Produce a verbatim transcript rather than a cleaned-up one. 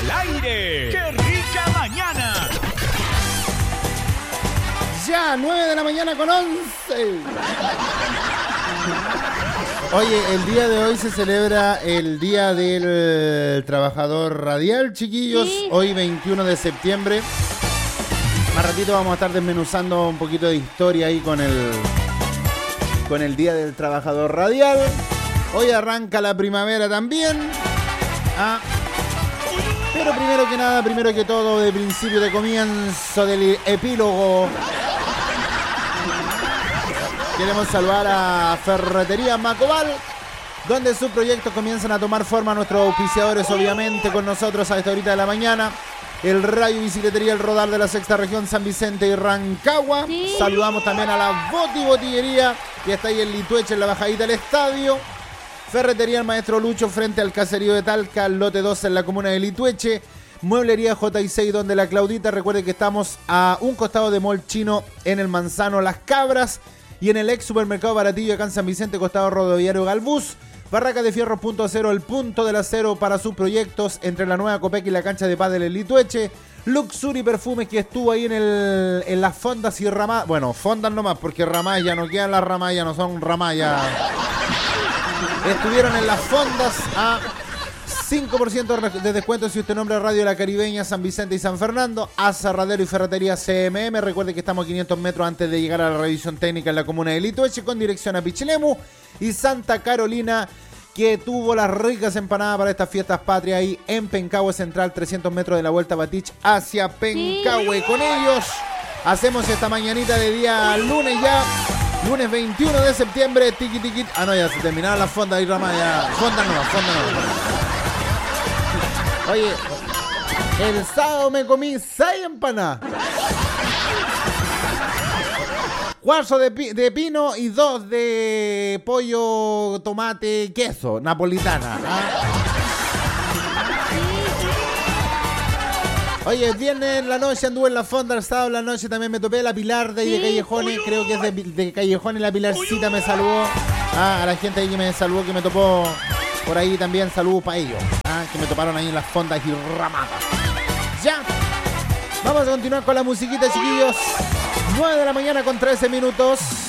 al aire. ¡Qué rica mañana! Ya, nueve de la mañana con once. Oye, el día de hoy se celebra el Día del Trabajador Radial, chiquillos. Sí. Hoy veintiuno de septiembre. Más ratito vamos a estar desmenuzando un poquito de historia ahí con el, con el Día del Trabajador Radial. Hoy arranca la primavera también. Ah. Pero primero que nada, primero que todo, de principio de comienzo del epílogo, queremos saludar a Ferretería Macobal, donde sus proyectos comienzan a tomar forma. Nuestros auspiciadores, obviamente, con nosotros a esta horita de la mañana. El Rayo Bicicletería El Rodar de la Sexta Región, San Vicente y Rancagua. Sí. Saludamos también a la Boti Botillería, que está ahí en Litueche, en la bajadita del estadio. Ferretería El Maestro Lucho, frente al caserío de Talca, lote dos en la comuna de Litueche. Mueblería J y seis, donde la Claudita. Recuerde que estamos a un costado de Mall Chino, en el Manzano Las Cabras. Y en el ex supermercado Baratillo, acá en San Vicente, costado rodoviario Galbús. Barraca de Fierro Punto Acero, el punto del acero para sus proyectos entre la nueva Copec y la cancha de pádel en Litueche. Luxury Perfumes, que estuvo ahí en el en las fondas y ramas. Bueno, fondas nomás, porque ramas ya no quedan, las ramas ya no son ramas ya. Estuvieron en las fondas a cinco por ciento de descuento si usted nombra Radio La Caribeña, San Vicente y San Fernando. Aserradero y Ferretería C M M. Recuerde que estamos a quinientos metros antes de llegar a la revisión técnica en la comuna de Litueche, con dirección a Pichilemu. Y Santa Carolina, que tuvo las ricas empanadas para estas fiestas patrias ahí en Pencahue Central, trescientos metros de la Vuelta Batich hacia Pencahue. Sí. Con ellos hacemos esta mañanita de día lunes ya. Lunes veintiuno de septiembre, tiki tiki. Ah, no, ya se terminaron las fondas y ramas ya. Fondas no, fondas no. Oye, el sábado me comí seis empanadas. Cuatro de, pi- de pino y dos de pollo, tomate, queso, napolitana. ¿Ah? Oye, el viernes en la noche anduve en la fonda, el sábado en la noche también me topé la Pilar de ahí de Callejones, creo que es de, de Callejones, la Pilarcita me saludó. Ah, a la gente ahí que me saludó, que me topó por ahí también, saludos para ellos. Ah, que me toparon ahí en las fondas y ramadas. Ya, vamos a continuar con la musiquita, chiquillos. nueve de la mañana con trece minutos.